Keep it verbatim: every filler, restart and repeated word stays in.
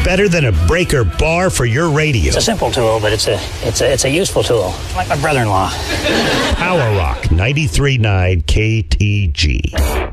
better than a breaker bar for your radio. It's a simple tool, but it's a it's a it's a useful tool. Like my brother-in-law. Power Rock ninety-three point nine K T G.